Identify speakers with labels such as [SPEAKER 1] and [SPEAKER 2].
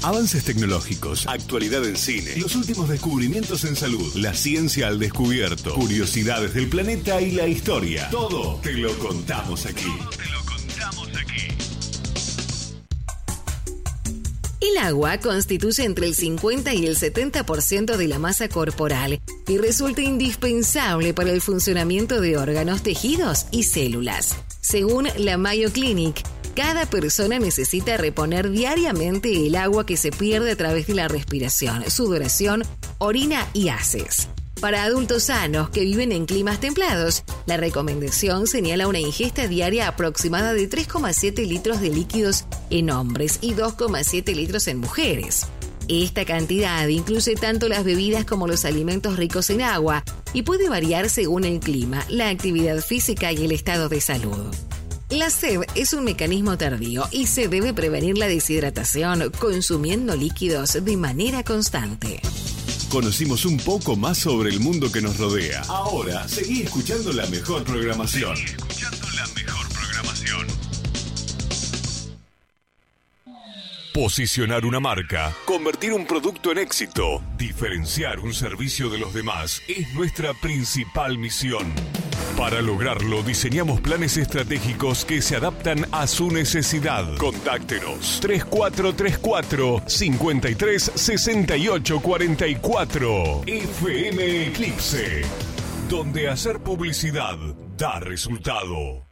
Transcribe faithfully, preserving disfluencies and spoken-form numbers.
[SPEAKER 1] Avances tecnológicos, actualidad en cine, los últimos descubrimientos en salud, la ciencia al descubierto, curiosidades del planeta y la historia. Todo te lo contamos aquí. Todo te lo contamos aquí.
[SPEAKER 2] El agua constituye entre el cincuenta y el setenta por ciento de la masa corporal y resulta indispensable para el funcionamiento de órganos, tejidos y células. Según la Mayo Clinic, cada persona necesita reponer diariamente el agua que se pierde a través de la respiración, sudoración, orina y haces. Para adultos sanos que viven en climas templados, la recomendación señala una ingesta diaria aproximada de tres coma siete litros de líquidos en hombres y dos coma siete litros en mujeres. Esta cantidad incluye tanto las bebidas como los alimentos ricos en agua y puede variar según el clima, la actividad física y el estado de salud. La sed es un mecanismo tardío y se debe prevenir la deshidratación consumiendo líquidos de manera constante.
[SPEAKER 1] Conocimos un poco más sobre el mundo que nos rodea. Ahora, seguí escuchando la mejor programación. Seguí escuchando la mejor programación. Posicionar una marca, convertir un producto en éxito, diferenciar un servicio de los demás es nuestra principal misión. Para lograrlo, diseñamos planes estratégicos que se adaptan a su necesidad. Contáctenos tres cuatro tres cuatro, cinco tres seis ocho cuatro cuatro. F M Eclipse, donde hacer publicidad da resultado.